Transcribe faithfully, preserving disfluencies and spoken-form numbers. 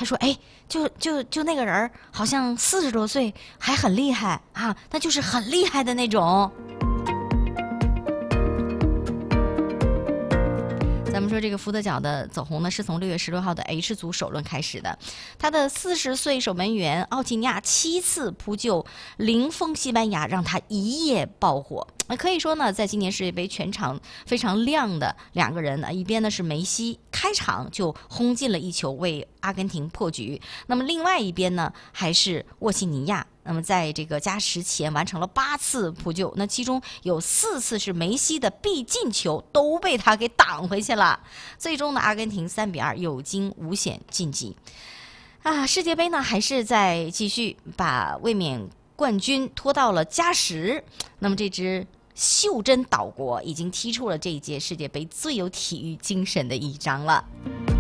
他说：“哎，就就就那个人好像四十多岁，还很厉害啊，那就是很厉害的那种。”咱们说这个福德角的走红呢，是从六月十六号的 H 组首轮开始的。他的四十岁守门员奥齐尼亚七次扑救零封西班牙，让他一夜爆火。可以说呢，在今年世界杯全场非常亮的两个人呢，一边呢是梅西，开场就轰进了一球为阿根廷破局；那么另外一边呢，还是沃西尼亚。那么在这个加时前完成了八次扑救，那其中有四次是梅西的必进球，都被他给挡回去了。最终呢，阿根廷三比二有惊无险晋级。啊，世界杯呢还是在继续把卫冕冠军拖到了加时。那么这支袖珍岛国已经踢出了这一届世界杯最有体育精神的一章了。